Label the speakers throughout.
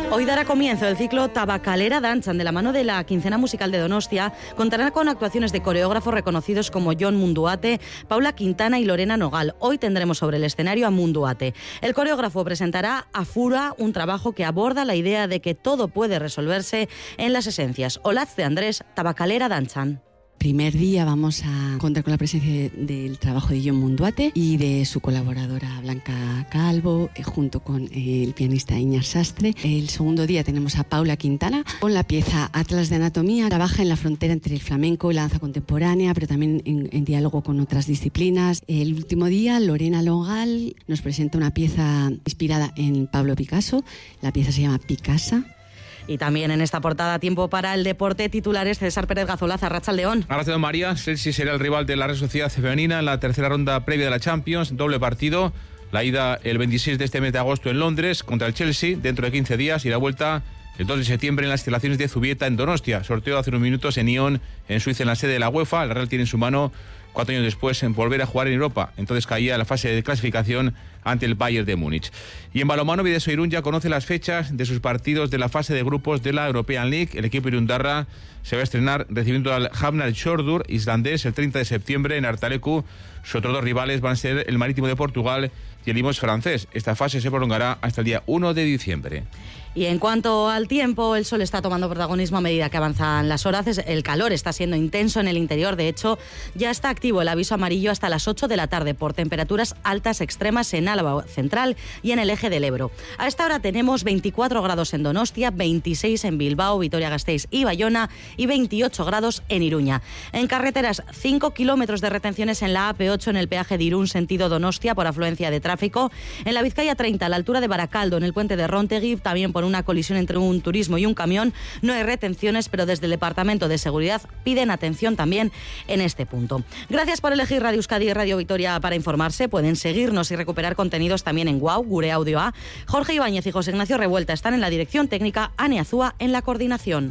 Speaker 1: Hoy dará comienzo el ciclo Tabacalera Danchan de la mano de la Quincena Musical de Donostia. Contará con actuaciones de coreógrafos reconocidos como Jon Munduate, Paula Quintana y Lorena Nogal. Hoy tendremos sobre el escenario a Munduate. El coreógrafo presentará a Fura, un trabajo que aborda la idea de que todo puede resolverse en las esencias. Olaz de Andrés, Tabacalera Danchan.
Speaker 2: Primer día vamos a contar con la presencia del trabajo de Jon Munduate y de su colaboradora Blanca Calvo, junto con el pianista Iñas Sastre. El segundo día tenemos a Paula Quintana con la pieza Atlas de Anatomía. Trabaja en la frontera entre el flamenco y la danza contemporánea, pero también en diálogo con otras disciplinas. El último día, Lorena Nogal nos presenta una pieza inspirada en Pablo Picasso. La pieza se llama Picasa.
Speaker 1: Y también en esta portada, tiempo para el deporte. Titulares: César Pérez Gazolaza, Arratsaldeón.
Speaker 3: Arratsaldeón, María. Chelsea será el rival de la Real Sociedad femenina en la tercera ronda previa de la Champions. Doble partido. La ida el 26 de este mes de agosto en Londres contra el Chelsea, dentro de 15 días, y la vuelta el 2 de septiembre en las instalaciones de Zubieta en Donostia. Sorteo hace unos minutos en Ion, en Suiza, en la sede de la UEFA. La Real tiene en su mano 4 años después en volver a jugar en Europa. Entonces caía la fase de clasificación ante el Bayern de Múnich. Y en balonmano, Vidaso Irún ya conoce las fechas de sus partidos de la fase de grupos de la European League. El equipo irundarra se va a estrenar recibiendo al Hamnar Shordur islandés el 30 de septiembre en Artalecu. Sus otros dos rivales van a ser el Marítimo de Portugal y el Limos francés. Esta fase se prolongará hasta el día 1 de diciembre.
Speaker 1: Y en cuanto al tiempo, el sol está tomando protagonismo a medida que avanzan las horas. El calor está siendo intenso en el interior. De hecho, ya está activo el aviso amarillo hasta las 8 de la tarde por temperaturas altas extremas en Álava Central y en el eje del Ebro. A esta hora tenemos 24 grados en Donostia, 26 en Bilbao, Vitoria-Gasteiz y Bayona y 28 grados en Iruña. En carreteras, 5 kilómetros de retenciones en la AP8 en el peaje de Irún sentido Donostia por afluencia de tráfico. En la Vizcaya 30 a la altura de Baracaldo en el puente de Rontegui, también por una colisión entre un turismo y un camión. No hay retenciones, pero desde el Departamento de Seguridad piden atención también en este punto. Gracias por elegir Radio Euskadi y Radio Vitoria para informarse. Pueden seguirnos y recuperar contenidos también en Guau, Gure Audio A. Jorge Ibáñez y José Ignacio Revuelta están en la dirección técnica, Ane Azúa en la coordinación.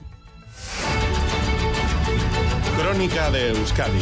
Speaker 4: Crónica de Euskadi.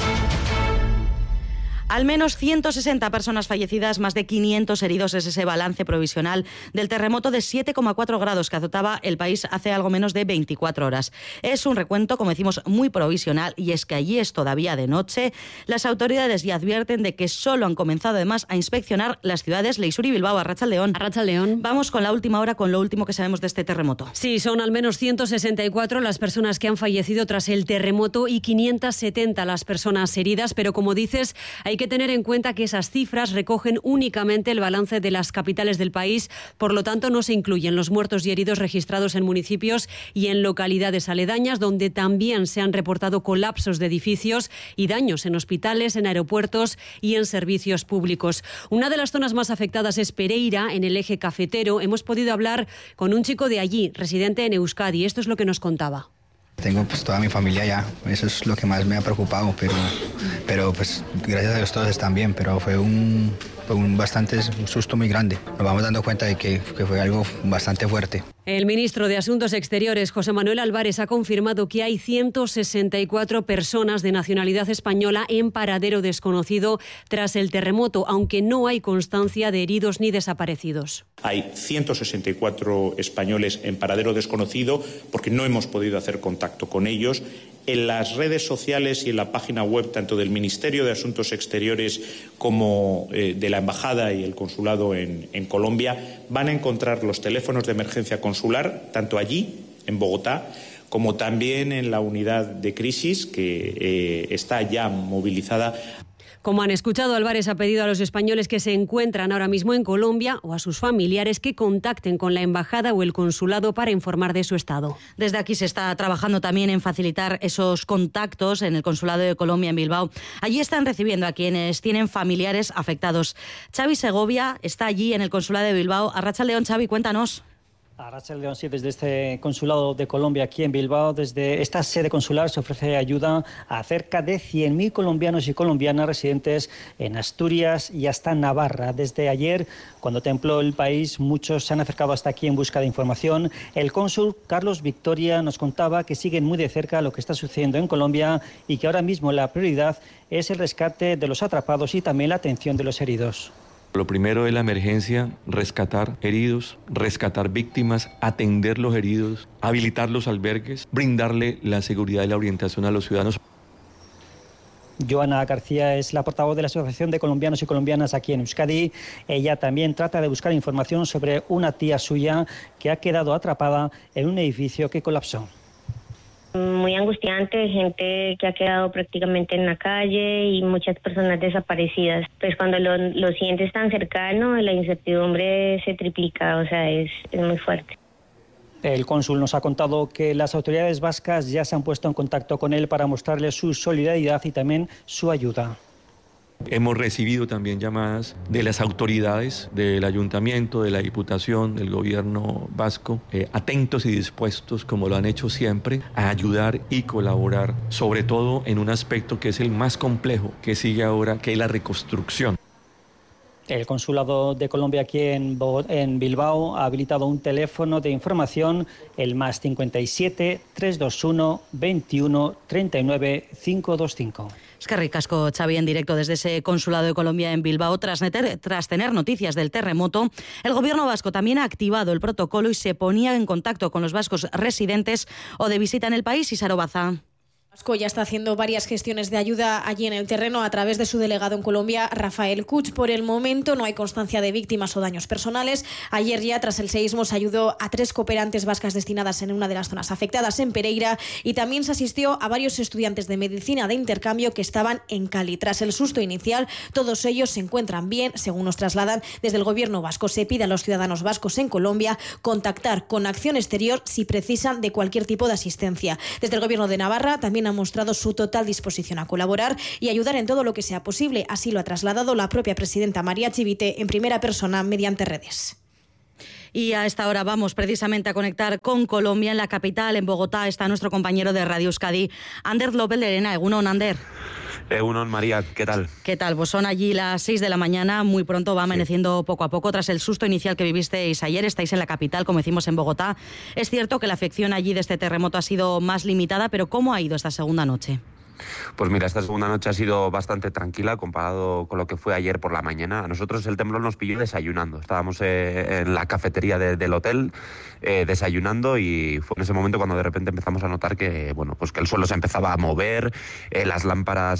Speaker 1: Al menos 160 personas fallecidas, más de 500 heridos es ese balance provisional del terremoto de 7,4 grados que azotaba el país hace algo menos de 24 horas. Es un recuento, como decimos, muy provisional, y es que allí es todavía de noche. Las autoridades ya advierten de que solo han comenzado además a inspeccionar las ciudades Leizur y Bilbao. Arratsaldeón.
Speaker 2: Arratsaldeón.
Speaker 1: Vamos con la última hora, con lo último que sabemos de este terremoto.
Speaker 5: Sí, son al menos 164 las personas que han fallecido tras el terremoto y 570 las personas heridas, pero como dices, hay que tener en cuenta que esas cifras recogen únicamente el balance de las capitales del país, por lo tanto no se incluyen los muertos y heridos registrados en municipios y en localidades aledañas, donde también se han reportado colapsos de edificios y daños en hospitales, en aeropuertos y en servicios públicos. Una de las zonas más afectadas es Pereira, en el eje cafetero. Hemos podido hablar con un chico de allí, residente en Euskadi. Esto es lo que nos contaba.
Speaker 6: Tengo pues toda mi familia ya, eso es lo que más me ha preocupado, pero pues gracias a Dios todos están bien, pero fue un susto muy grande. Nos vamos dando cuenta de que fue algo bastante fuerte.
Speaker 5: El ministro de Asuntos Exteriores, José Manuel Álvarez, ha confirmado que hay 164 personas de nacionalidad española en paradero desconocido tras el terremoto, aunque no hay constancia de heridos ni desaparecidos.
Speaker 7: Hay 164 españoles en paradero desconocido porque no hemos podido hacer contacto con ellos. En las redes sociales y en la página web tanto del Ministerio de Asuntos Exteriores como de la Embajada y el Consulado en Colombia van a encontrar los teléfonos de emergencia consular, tanto allí, en Bogotá, como también en la unidad de crisis que está ya movilizada.
Speaker 5: Como han escuchado, Álvarez ha pedido a los españoles que se encuentran ahora mismo en Colombia o a sus familiares que contacten con la embajada o el consulado para informar de su estado.
Speaker 1: Desde aquí se está trabajando también en facilitar esos contactos en el consulado de Colombia en Bilbao. Allí están recibiendo a quienes tienen familiares afectados. Xavi Segovia está allí en el consulado de Bilbao. Arratsaldeón, Xavi, cuéntanos.
Speaker 8: Arratsaldeón, sí, desde este consulado de Colombia aquí en Bilbao, desde esta sede consular se ofrece ayuda a cerca de 100.000 colombianos y colombianas residentes en Asturias y hasta Navarra. Desde ayer, cuando templó el país, muchos se han acercado hasta aquí en busca de información. El cónsul Carlos Victoria nos contaba que siguen muy de cerca lo que está sucediendo en Colombia y que ahora mismo la prioridad es el rescate de los atrapados y también la atención de los heridos.
Speaker 9: Lo primero es la emergencia, rescatar heridos, rescatar víctimas, atender los heridos, habilitar los albergues, brindarle la seguridad y la orientación a los ciudadanos.
Speaker 8: Joana García es la portavoz de la Asociación de Colombianos y Colombianas aquí en Euskadi. Ella también trata de buscar información sobre una tía suya que ha quedado atrapada en un edificio que colapsó.
Speaker 10: Muy angustiante, gente que ha quedado prácticamente en la calle y muchas personas desaparecidas. Pues cuando lo sientes tan cercano, la incertidumbre se triplica, o sea, es muy fuerte.
Speaker 8: El cónsul nos ha contado que las autoridades vascas ya se han puesto en contacto con él para mostrarle su solidaridad y también su ayuda.
Speaker 9: Hemos recibido también llamadas de las autoridades del ayuntamiento, de la diputación, del gobierno vasco, atentos y dispuestos, como lo han hecho siempre, a ayudar y colaborar, sobre todo en un aspecto que es el más complejo que sigue ahora, que es la reconstrucción.
Speaker 8: El Consulado de Colombia aquí en Bilbao ha habilitado un teléfono de información, el +57 321 21 39 525.
Speaker 1: Es que ricasco, Xavi, en directo desde ese Consulado de Colombia en Bilbao. Tras tener noticias del terremoto, el gobierno vasco también ha activado el protocolo y se ponía en contacto con los vascos residentes o de visita en el país. Isaro Baza.
Speaker 11: Vasco ya está haciendo varias gestiones de ayuda allí en el terreno a través de su delegado en Colombia, Rafael Kuch. Por el momento no hay constancia de víctimas o daños personales. Ayer ya, tras el seísmo, se ayudó a 3 cooperantes vascas destinadas en una de las zonas afectadas en Pereira y también se asistió a varios estudiantes de medicina de intercambio que estaban en Cali. Tras el susto inicial, todos ellos se encuentran bien, según nos trasladan desde el gobierno vasco. Se pide a los ciudadanos vascos en Colombia contactar con Acción Exterior si precisan de cualquier tipo de asistencia. Desde el gobierno de Navarra también ha mostrado su total disposición a colaborar y ayudar en todo lo que sea posible. Así lo ha trasladado la propia presidenta María Chivite en primera persona mediante redes.
Speaker 1: Y a esta hora vamos precisamente a conectar con Colombia, en la capital, en Bogotá. Está nuestro compañero de Radio Euskadi, Ander López Lerena. Egunon, Ander.
Speaker 12: Egunon, María, ¿qué tal?
Speaker 1: ¿Qué tal? Pues son allí las 6 de la mañana, muy pronto va amaneciendo poco a poco. Tras el susto inicial que vivisteis ayer, estáis en la capital, como decimos, en Bogotá. Es cierto que la afección allí de este terremoto ha sido más limitada, pero ¿cómo ha ido esta segunda noche?
Speaker 12: Pues mira, esta segunda noche ha sido bastante tranquila comparado con lo que fue ayer por la mañana. A nosotros el temblor nos pilló desayunando. Estábamos en la cafetería del hotel desayunando y fue en ese momento cuando de repente empezamos a notar que, bueno, pues que el suelo se empezaba a mover, las lámparas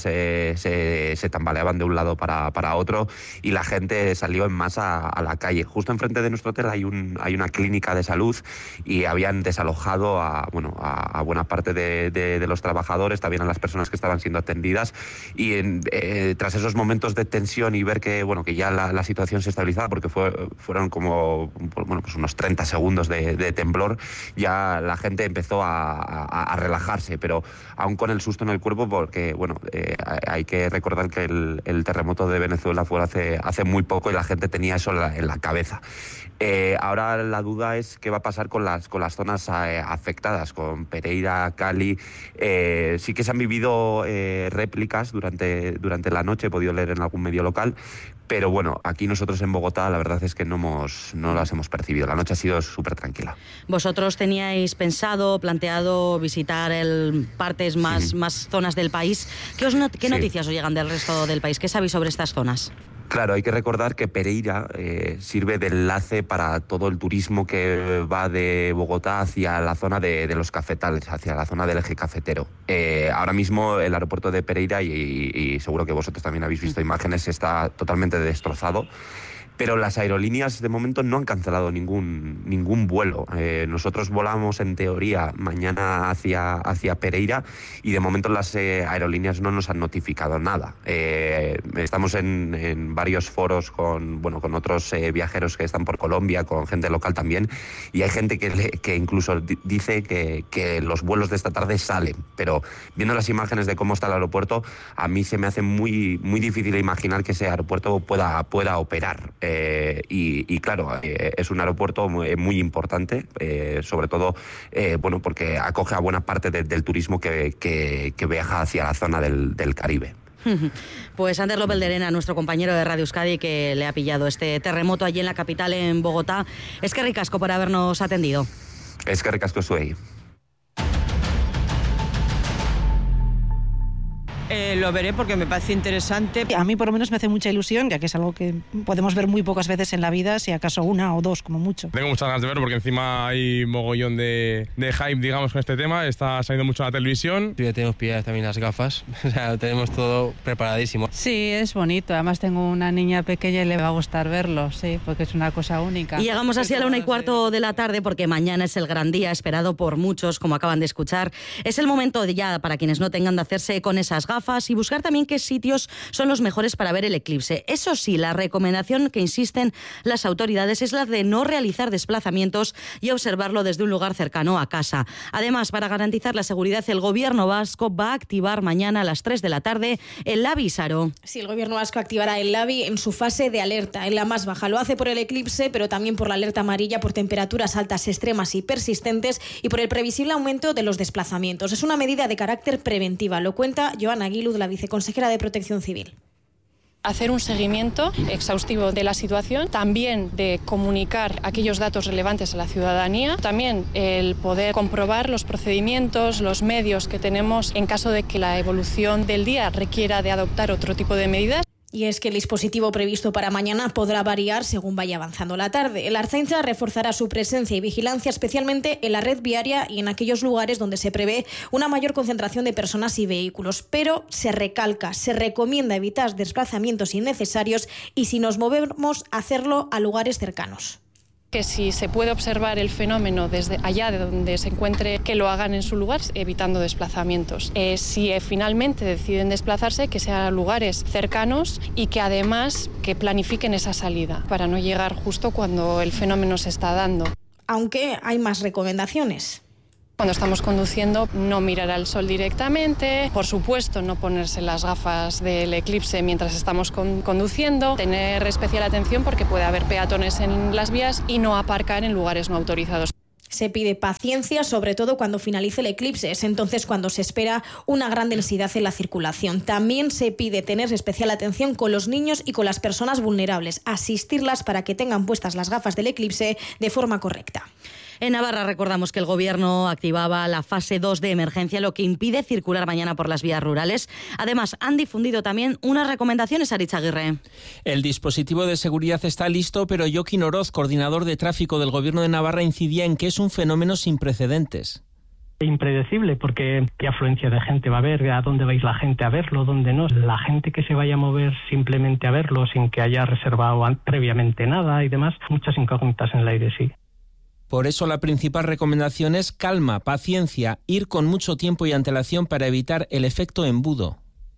Speaker 12: se tambaleaban de un lado para otro y la gente salió en masa a la calle. Justo enfrente de nuestro hotel hay una clínica de salud y habían desalojado a buena parte de los trabajadores, también a las personas que estaban siendo atendidas y tras esos momentos de tensión y ver que ya la situación se estabilizaba, porque fueron como pues unos 30 segundos de temblor, ya la gente empezó a relajarse, pero aún con el susto en el cuerpo, porque hay que recordar que el terremoto de Venezuela fue hace muy poco y la gente tenía eso en la cabeza. Ahora la duda es qué va a pasar con las zonas afectadas, con Pereira, Cali. Sí que se han vivido réplicas durante la noche, he podido leer en algún medio local, pero bueno, aquí nosotros en Bogotá la verdad es que no las hemos percibido. La noche ha sido súper tranquila.
Speaker 1: ¿Vosotros teníais planteado visitar partes más zonas del país? ¿Qué noticias os llegan del resto del país? ¿Qué sabéis sobre estas zonas?
Speaker 12: Claro, hay que recordar que Pereira sirve de enlace para todo el turismo que va de Bogotá hacia la zona de los cafetales, hacia la zona del eje cafetero. Ahora mismo el aeropuerto de Pereira, y seguro que vosotros también habéis visto imágenes, está totalmente destrozado. Pero las aerolíneas de momento no han cancelado ningún vuelo. Nosotros volamos en teoría mañana hacia Pereira y de momento las aerolíneas no nos han notificado nada. Estamos en varios foros con otros viajeros que están por Colombia, con gente local también, y hay gente que incluso dice que los vuelos de esta tarde salen. Pero viendo las imágenes de cómo está el aeropuerto, a mí se me hace muy, muy difícil imaginar que ese aeropuerto pueda operar. Y claro, es un aeropuerto muy importante, sobre todo porque acoge a buena parte del turismo que viaja hacia la zona del Caribe.
Speaker 1: Pues Ander López Lerena, nuestro compañero de Radio Euskadi, que le ha pillado este terremoto allí en la capital, en Bogotá. Es que ricasco por habernos atendido.
Speaker 12: Es que ricasco, Suey.
Speaker 13: Lo veré porque me parece interesante.
Speaker 14: A mí por lo menos me hace mucha ilusión, ya que es algo que podemos ver muy pocas veces en la vida, si acaso una o dos como mucho.
Speaker 15: Tengo muchas ganas de verlo porque encima hay mogollón de hype, digamos, con este tema. Está saliendo mucho en la televisión.
Speaker 16: Ya tenemos pilladas también las gafas, o sea, tenemos todo preparadísimo.
Speaker 17: Sí, es bonito. Además tengo una niña pequeña y le va a gustar verlo, sí, porque es una cosa única.
Speaker 1: Y llegamos así a la 1:15 de la tarde porque mañana es el gran día esperado por muchos, como acaban de escuchar. Es el momento ya para quienes no tengan de hacerse con esas gafas y buscar también qué sitios son los mejores para ver el eclipse. Eso sí, la recomendación que insisten las autoridades es la de no realizar desplazamientos y observarlo desde un lugar cercano a casa. Además, para garantizar la seguridad, el Gobierno vasco va a activar mañana a las 3 de la tarde el LABI, Saro.
Speaker 11: Sí, el Gobierno vasco activará el LABI en su fase de alerta, en la más baja. Lo hace por el eclipse, pero también por la alerta amarilla por temperaturas altas extremas y persistentes y por el previsible aumento de los desplazamientos. Es una medida de carácter preventiva, lo cuenta Joana Aguiluz, la viceconsejera de Protección Civil.
Speaker 18: Hacer un seguimiento exhaustivo de la situación, también de comunicar aquellos datos relevantes a la ciudadanía, también el poder comprobar los procedimientos, los medios que tenemos en caso de que la evolución del día requiera de adoptar otro tipo de medidas.
Speaker 11: Y es que el dispositivo previsto para mañana podrá variar según vaya avanzando la tarde. El Ertzaintza reforzará su presencia y vigilancia especialmente en la red viaria y en aquellos lugares donde se prevé una mayor concentración de personas y vehículos. Pero se recalca, se recomienda evitar desplazamientos innecesarios y si nos movemos, hacerlo a lugares cercanos.
Speaker 18: Que si se puede observar el fenómeno desde allá de donde se encuentre, que lo hagan en su lugar, evitando desplazamientos. Si finalmente deciden desplazarse, que sean a lugares cercanos y que además que planifiquen esa salida para no llegar justo cuando el fenómeno se está dando.
Speaker 11: Aunque hay más recomendaciones.
Speaker 18: Cuando estamos conduciendo, no mirar al sol directamente, por supuesto no ponerse las gafas del eclipse mientras estamos conduciendo, tener especial atención porque puede haber peatones en las vías y no aparcar en lugares no autorizados.
Speaker 11: Se pide paciencia, sobre todo cuando finalice el eclipse. Es entonces cuando se espera una gran densidad en la circulación. También se pide tener especial atención con los niños y con las personas vulnerables, asistirlas para que tengan puestas las gafas del eclipse de forma correcta.
Speaker 1: En Navarra recordamos que el Gobierno activaba la fase 2 de emergencia, lo que impide circular mañana por las vías rurales. Además, han difundido también unas recomendaciones, Aritz Aguirre.
Speaker 19: El dispositivo de seguridad está listo, pero Joaquín Oroz, coordinador de tráfico del Gobierno de Navarra, incidía en que es un fenómeno sin precedentes.
Speaker 20: Impredecible, porque qué afluencia de gente va a haber, a dónde vais la gente a verlo, dónde no. La gente que se vaya a mover simplemente a verlo sin que haya reservado previamente nada y demás, muchas incógnitas en el aire, sí.
Speaker 19: Por eso la principal recomendación es calma, paciencia, ir con mucho tiempo y antelación para evitar el efecto embudo.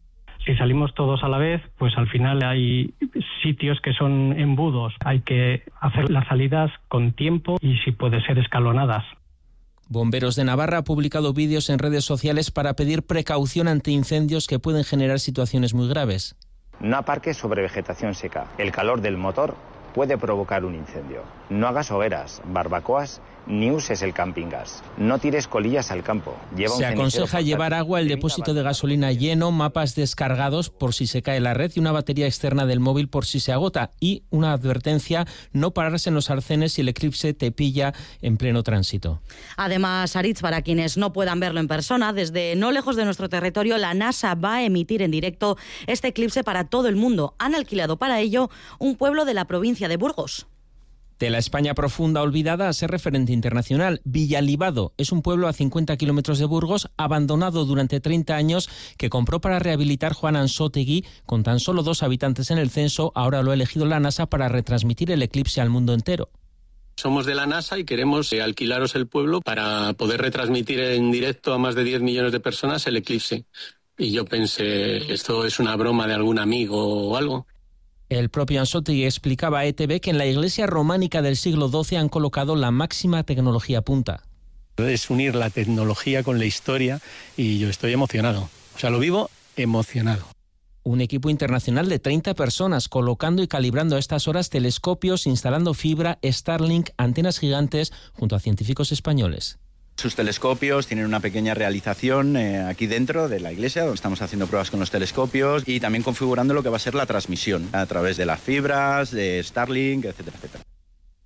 Speaker 20: Si salimos todos a la vez, pues al final hay sitios que son embudos. Hay que hacer las salidas con tiempo y si puede ser escalonadas.
Speaker 19: Bomberos de Navarra ha publicado vídeos en redes sociales para pedir precaución ante incendios que pueden generar situaciones muy graves.
Speaker 21: No aparques sobre vegetación seca. El calor del motor puede provocar un incendio. No hagas hogueras, barbacoas, ni uses el camping gas. No tires colillas al campo.
Speaker 19: Se aconseja llevar agua, el depósito de gasolina lleno, mapas descargados por si se cae la red y una batería externa del móvil por si se agota. Y una advertencia, no pararse en los arcenes si el eclipse te pilla en pleno tránsito.
Speaker 1: Además, Aritz, para quienes no puedan verlo en persona, desde no lejos de nuestro territorio, la NASA va a emitir en directo este eclipse para todo el mundo. Han alquilado para ello un pueblo de la provincia de Burgos.
Speaker 19: De la España profunda olvidada a ser referente internacional, Villalibado es un pueblo a 50 kilómetros de Burgos, abandonado durante 30 años, que compró para rehabilitar Juan Ansótegui. Con tan solo 2 habitantes en el censo, ahora lo ha elegido la NASA para retransmitir el eclipse al mundo entero.
Speaker 22: Somos de la NASA y queremos alquilaros el pueblo para poder retransmitir en directo a más de 10 millones de personas el eclipse. Y yo pensé, ¿esto es una broma de algún amigo o algo?
Speaker 19: El propio Ansótegui explicaba a ETV que en la iglesia románica del siglo XII han colocado la máxima tecnología punta.
Speaker 22: Es unir la tecnología con la historia y yo estoy emocionado. O sea, lo vivo emocionado.
Speaker 19: Un equipo internacional de 30 personas colocando y calibrando a estas horas telescopios, instalando fibra, Starlink, antenas gigantes, junto a científicos españoles.
Speaker 23: Sus telescopios tienen una pequeña realización aquí dentro de la iglesia, donde estamos haciendo pruebas con los telescopios y también configurando lo que va a ser la transmisión a través de las fibras, de Starlink, etcétera, etcétera.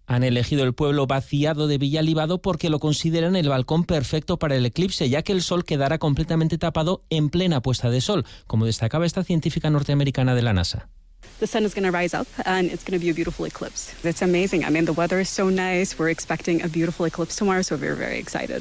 Speaker 19: Han elegido el pueblo vaciado de Villalibado porque lo consideran el balcón perfecto para el eclipse, ya que el sol quedará completamente tapado en plena puesta de sol, como destacaba esta científica norteamericana de la NASA.
Speaker 2: The sun is going to rise up and it's going to be a beautiful eclipse. It's amazing. I mean, the weather is so nice. We're expecting a beautiful eclipse tomorrow, so we're very excited.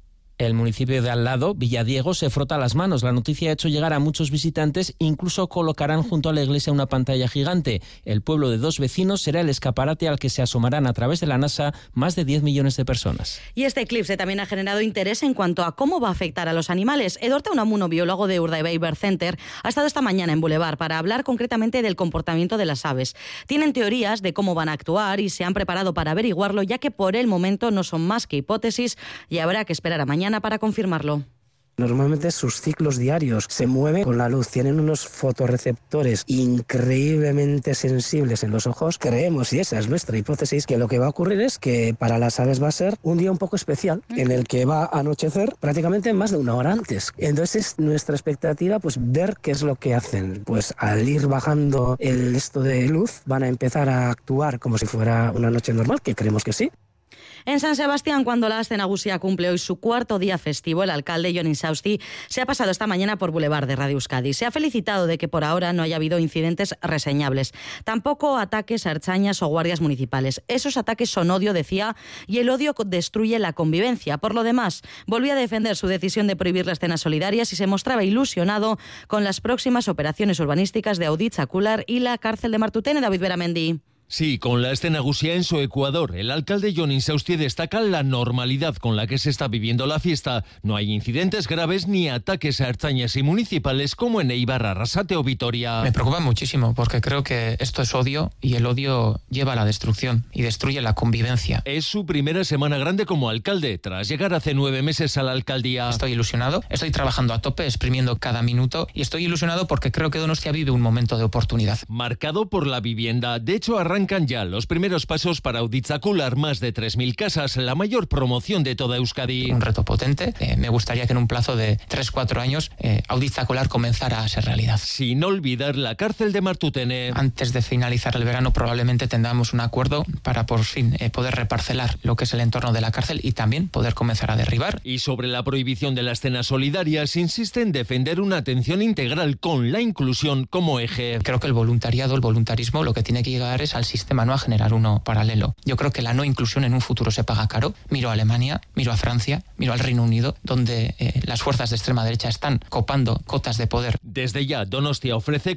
Speaker 19: El municipio de al lado, Villadiego, se frota las manos. La noticia ha hecho llegar a muchos visitantes, incluso colocarán junto a la iglesia una pantalla gigante. El pueblo de 2 vecinos será el escaparate al que se asomarán a través de la NASA más de 10 millones de personas.
Speaker 1: Y este eclipse también ha generado interés en cuanto a cómo va a afectar a los animales. Eduardo Unamuno, biólogo de Urdaibai Bird Center, ha estado esta mañana en Boulevard para hablar concretamente del comportamiento de las aves. Tienen teorías de cómo van a actuar y se han preparado para averiguarlo, ya que por el momento no son más que hipótesis y habrá que esperar a mañana para confirmarlo.
Speaker 3: Normalmente sus ciclos diarios se mueven con la luz, tienen unos fotorreceptores increíblemente sensibles en los ojos. Creemos, y esa es nuestra hipótesis, que lo que va a ocurrir es que para las aves va a ser un día un poco especial, en el que va a anochecer prácticamente más de 1 hora antes. Entonces nuestra expectativa, pues ver qué es lo que hacen. Pues al ir bajando el esto de luz, van a empezar a actuar como si fuera una noche normal, que creemos que sí.
Speaker 1: En San Sebastián, cuando la Aste Nagusia cumple hoy su 4º día festivo, el alcalde Jon Insausti se ha pasado esta mañana por Boulevard de Radio Euskadi. Se ha felicitado de que por ahora no haya habido incidentes reseñables, tampoco ataques a ertzainas o guardias municipales. Esos ataques son odio, decía, y el odio destruye la convivencia. Por lo demás, volvió a defender su decisión de prohibir las cenas solidarias y se mostraba ilusionado con las próximas operaciones urbanísticas de Auditza-Kular y la cárcel de Martutene. David Beramendi.
Speaker 4: Sí, con la Aste Nagusia en su Ecuador, el alcalde Jon Insausti destaca la normalidad con la que se está viviendo la fiesta. No hay incidentes graves ni ataques a ertzainas y municipales como en Eibar, Arrasate o Vitoria.
Speaker 24: Me preocupa muchísimo porque creo que esto es odio y el odio lleva a la destrucción y destruye la convivencia.
Speaker 4: Es su primera semana grande como alcalde, tras llegar hace 9 meses a la alcaldía.
Speaker 24: Estoy ilusionado, estoy trabajando a tope, exprimiendo cada minuto y estoy ilusionado porque creo que Donostia vive un momento de oportunidad.
Speaker 4: Marcado por la vivienda, de hecho arrancan ya los primeros pasos para Auditza-Kular, más de 3.000 casas, la mayor promoción de toda Euskadi.
Speaker 24: Un reto potente. Me gustaría que en un plazo de 3-4 años Auditza-Kular comenzara a ser realidad.
Speaker 4: Sin olvidar la cárcel de Martutene.
Speaker 24: Antes de finalizar el verano probablemente tengamos un acuerdo para por fin poder reparcelar lo que es el entorno de la cárcel y también poder comenzar a derribar.
Speaker 4: Y sobre la prohibición de las cenas solidarias, insiste en defender una atención integral con la inclusión como eje.
Speaker 24: Creo que el voluntariado, el voluntarismo, lo que tiene que llegar es al sistema, no a generar uno paralelo. Yo creo que la no inclusión en un futuro se paga caro. Miro a Alemania, miro a Francia, miro al Reino Unido, donde las fuerzas de extrema derecha están copando cotas de poder.
Speaker 4: Desde ya, Donostia ofrece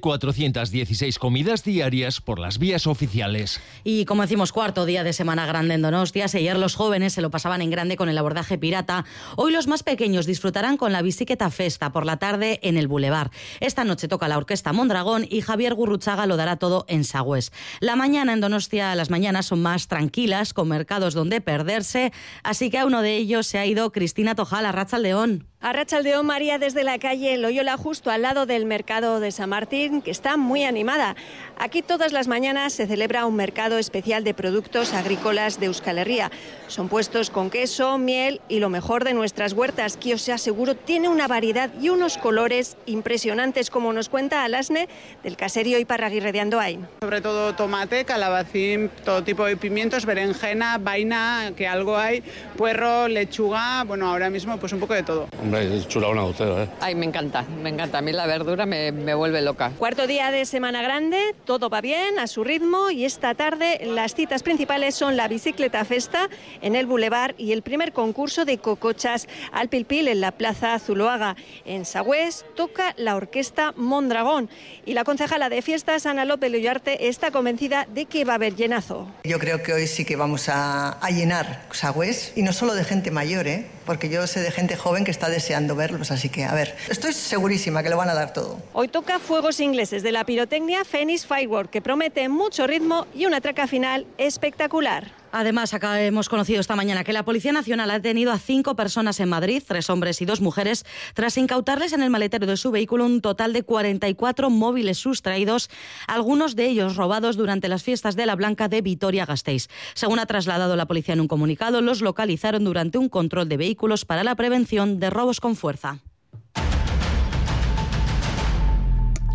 Speaker 4: 416 comidas diarias por las vías oficiales.
Speaker 1: Y como decimos, 4º día de semana grande en Donostia. Ayer los jóvenes se lo pasaban en grande con el abordaje pirata. Hoy los más pequeños disfrutarán con la bicicleta festa por la tarde en el Boulevard. Esta noche toca la orquesta Mondragón y Javier Gurruchaga lo dará todo en Sagüés. La mañana en Donostia, las mañanas son más tranquilas, con mercados donde perderse, así que a uno de ellos se ha ido Cristina Tojal. Arratsaldeón.
Speaker 25: Arratsaldeón, María, desde la calle Loyola, justo al lado del mercado de San Martín, que está muy animada. Aquí todas las mañanas se celebra un mercado especial de productos agrícolas de Euskal Herria. Son puestos con queso, miel y lo mejor de nuestras huertas, que os aseguro tiene una variedad y unos colores impresionantes, como nos cuenta Alasne del caserío Iparraguirre de Andoain.
Speaker 26: Sobre todo tomate, calabacín, todo tipo de pimientos, berenjena, vaina, que algo hay, puerro, lechuga, bueno, ahora mismo pues un poco de todo.
Speaker 27: Hombre, es chula una gotera, ¿eh?
Speaker 28: Ay, me encanta. A mí la verdura me vuelve loca.
Speaker 25: 4º día de semana grande, todo va bien, a su ritmo, y esta tarde las citas principales son la bicicleta festa en el Boulevard y el primer concurso de cocochas al Pilpil en la Plaza Zuloaga. En Sagüés toca la orquesta Mondragón y la concejala de fiestas, Ana López Loyarte, está convencida de que va a haber llenazo.
Speaker 29: Yo creo que hoy sí que vamos a llenar Sagüés, y no solo de gente mayor, porque yo sé de gente joven que está deseando verlos, así que a ver, estoy segurísima que lo van a dar todo.
Speaker 25: Hoy toca fuegos ingleses de la pirotecnia Phoenix Firework, que promete mucho ritmo y una traca final espectacular.
Speaker 1: Además, acá hemos conocido esta mañana que la Policía Nacional ha detenido a 5 personas en Madrid, 3 hombres y 2 mujeres, tras incautarles en el maletero de su vehículo un total de 44 móviles sustraídos, algunos de ellos robados durante las fiestas de la Blanca de Vitoria-Gasteiz. Según ha trasladado la policía en un comunicado, los localizaron durante un control de vehículos para la prevención de robos con fuerza.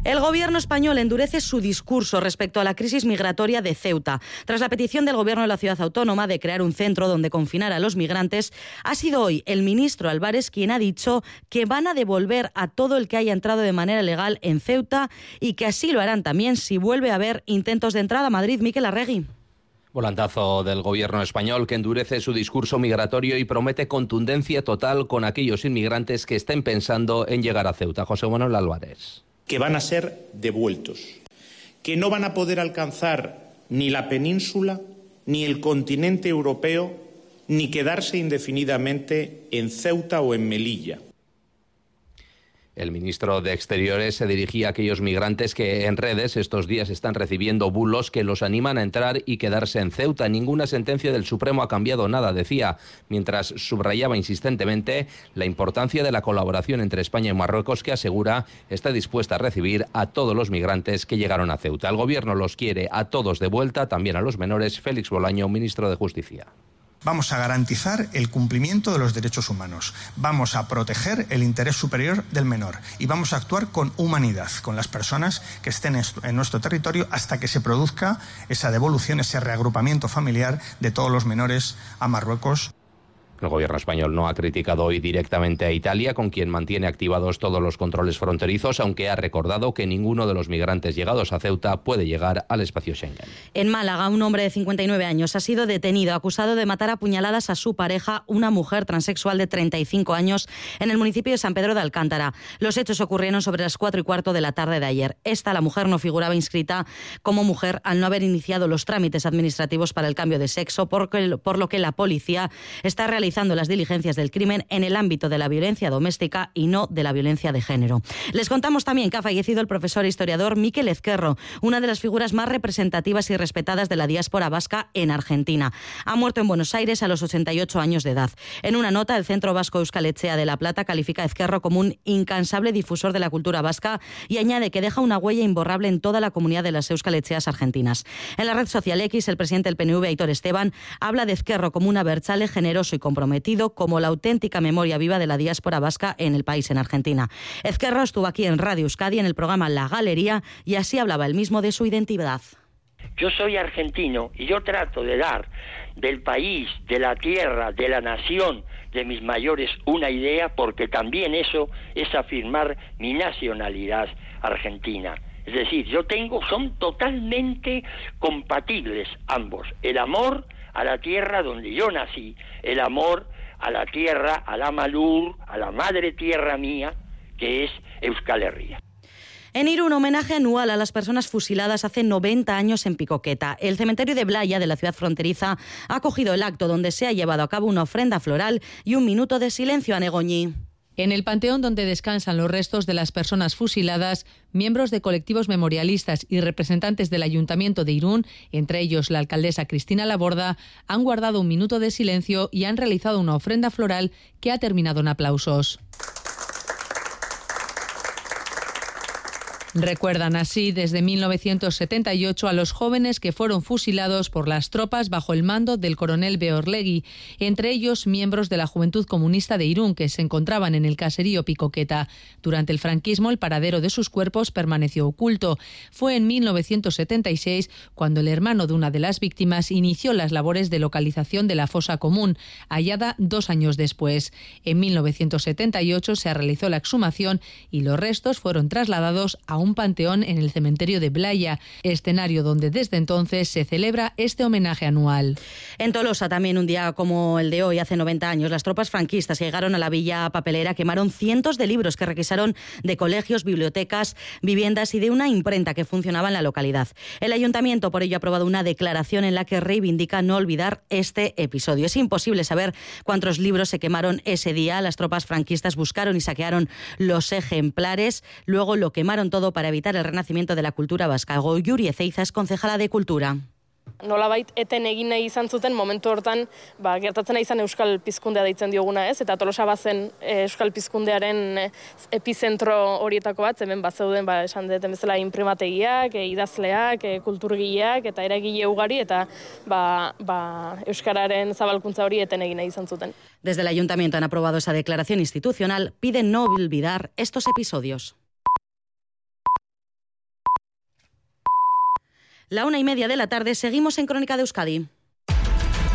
Speaker 1: El gobierno español endurece su discurso respecto a la crisis migratoria de Ceuta. Tras la petición del gobierno de la ciudad autónoma de crear un centro donde confinar a los migrantes, ha sido hoy el ministro Álvarez quien ha dicho que van a devolver a todo el que haya entrado de manera legal en Ceuta y que así lo harán también si vuelve a haber intentos de entrada a Madrid. Miquel Arregui.
Speaker 5: Volantazo del gobierno español que endurece su discurso migratorio y promete contundencia total con aquellos inmigrantes que estén pensando en llegar a Ceuta. José Manuel Álvarez.
Speaker 6: Que van a ser devueltos, que no van a poder alcanzar ni la península, ni el continente europeo, ni quedarse indefinidamente en Ceuta o en Melilla.
Speaker 5: El ministro de Exteriores se dirigía a aquellos migrantes que en redes estos días están recibiendo bulos que los animan a entrar y quedarse en Ceuta. Ninguna sentencia del Supremo ha cambiado nada, decía, mientras subrayaba insistentemente la importancia de la colaboración entre España y Marruecos, que asegura está dispuesta a recibir a todos los migrantes que llegaron a Ceuta. El gobierno los quiere a todos de vuelta, también a los menores. Félix Bolaño, ministro de Justicia.
Speaker 7: Vamos a garantizar el cumplimiento de los derechos humanos, vamos a proteger el interés superior del menor y vamos a actuar con humanidad con las personas que estén en nuestro territorio hasta que se produzca esa devolución, ese reagrupamiento familiar de todos los menores a Marruecos.
Speaker 5: El gobierno español no ha criticado hoy directamente a Italia, con quien mantiene activados todos los controles fronterizos, aunque ha recordado que ninguno de los migrantes llegados a Ceuta puede llegar al espacio Schengen.
Speaker 1: En Málaga, un hombre de 59 años ha sido detenido, acusado de matar a puñaladas a su pareja, una mujer transexual de 35 años, en el municipio de San Pedro de Alcántara. Los hechos ocurrieron sobre las 4:15 de la tarde de ayer. La mujer, no figuraba inscrita como mujer al no haber iniciado los trámites administrativos para el cambio de sexo, por lo que la policía está realizando las diligencias del crimen en el ámbito de la violencia doméstica y no de la violencia de género. Les contamos también que ha fallecido el profesor e historiador Mikel Ezquerro, una de las figuras más representativas y respetadas de la diáspora vasca en Argentina. Ha muerto en Buenos Aires a los 88 años de edad. En una nota, el Centro Vasco Euskal Etxea de La Plata califica a Ezquerro como un incansable difusor de la cultura vasca y añade que deja una huella imborrable en toda la comunidad de las Euskal Etxeas argentinas. En la red social X, el presidente del PNV, Aitor Esteban, habla de Ezquerro como un abertzale generoso y comprometido, como la auténtica memoria viva de la diáspora vasca en el país, en Argentina. Ezquerro estuvo aquí en Radio Euskadi en el programa La Galería y así hablaba él mismo de su identidad.
Speaker 8: Yo soy argentino y yo trato de dar del país, de la tierra, de la nación, de mis mayores una idea, porque también eso es afirmar mi nacionalidad argentina. Es decir, son totalmente compatibles ambos. El amor a la tierra donde yo nací, el amor a la tierra, a la Malur, a la madre tierra mía, que es Euskal Herria.
Speaker 1: En Irún, homenaje anual a las personas fusiladas hace 90 años en Picoqueta. El cementerio de Blaya, de la ciudad fronteriza, ha acogido el acto donde se ha llevado a cabo una ofrenda floral y un minuto de silencio a Negoñi.
Speaker 9: En el panteón donde descansan los restos de las personas fusiladas, miembros de colectivos memorialistas y representantes del Ayuntamiento de Irún, entre ellos la alcaldesa Cristina Laborda, han guardado un minuto de silencio y han realizado una ofrenda floral que ha terminado en aplausos. Recuerdan así desde 1978 a los jóvenes que fueron fusilados por las tropas bajo el mando del coronel Beorlegui, entre ellos miembros de la Juventud Comunista de Irún que se encontraban en el caserío Picoqueta. Durante el franquismo el paradero de sus cuerpos permaneció oculto. Fue en 1976 cuando el hermano de una de las víctimas inició las labores de localización de la fosa común, hallada 2 años después. En 1978 se realizó la exhumación y los restos fueron trasladados a un panteón en el cementerio de Blaya, escenario donde desde entonces se celebra este homenaje anual.
Speaker 1: En Tolosa, también un día como el de hoy, hace 90 años, las tropas franquistas llegaron a la villa papelera, quemaron cientos de libros que requisaron de colegios, bibliotecas, viviendas y de una imprenta que funcionaba en la localidad. El ayuntamiento, por ello, ha aprobado una declaración en la que reivindica no olvidar este episodio. Es imposible saber cuántos libros se quemaron ese día. Las tropas franquistas buscaron y saquearon los ejemplares, luego lo quemaron todo para evitar el renacimiento de la cultura vasca. Goyuri Ezeiza es concejala de Cultura.
Speaker 10: Nolabait eten egin nahi izan zuten momentu hortan, gertatzen izan euskal pizkundea deitzen dioguna, ez? Eta Tolosa bazen euskal pizkundearen epizentro horietako bat, hemen bazeuden esan deten bezala inprimategiak, idazleak, kulturgileak eta eragile ugari eta euskararen zabalkuntza hori eten egin nahi izan zuten.
Speaker 1: Desde el ayuntamiento han aprobado esa declaración institucional, piden no olvidar estos episodios. La 1:30 de la tarde, seguimos en Crónica de Euskadi.